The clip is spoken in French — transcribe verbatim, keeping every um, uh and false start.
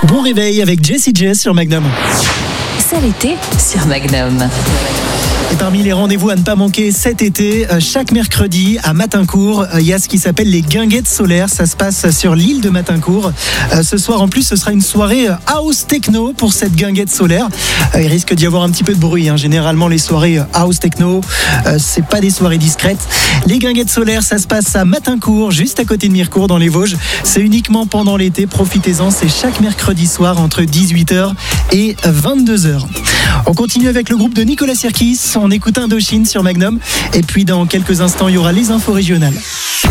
Bon réveil avec Jessie J sur Magnum. C'est l'été sur Magnum. Et parmi les rendez-vous à ne pas manquer cet été, chaque mercredi à Matincourt, il y a ce qui s'appelle les guinguettes solaires. Ça se passe sur l'île de Matincourt. Ce soir en plus, ce sera une soirée house techno pour cette guinguette solaire. Il risque d'y avoir un petit peu de bruit. Hein. Généralement, les soirées house techno, c'est pas des soirées discrètes. Les guinguettes solaires, ça se passe à Matincourt, juste à côté de Mirecourt dans les Vosges. C'est uniquement pendant l'été. Profitez-en, c'est chaque mercredi soir entre dix-huit heures et vingt-deux heures. On continue avec le groupe de Nicolas Sirkis. On écoute Indochine sur Magnum. Et puis dans quelques instants, il y aura les infos régionales.